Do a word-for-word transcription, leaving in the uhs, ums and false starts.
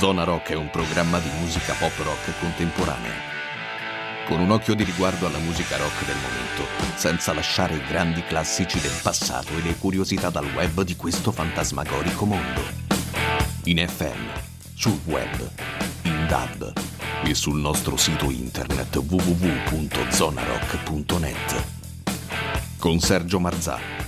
Zona Rock è un programma di musica pop rock contemporanea, con un occhio di riguardo alla musica rock del momento, senza lasciare i grandi classici del passato e le curiosità dal web di questo fantasmagorico mondo. In F M, sul web, in D A B e sul nostro sito internet w w w punto zona rock punto net. Con Sergio Marzà.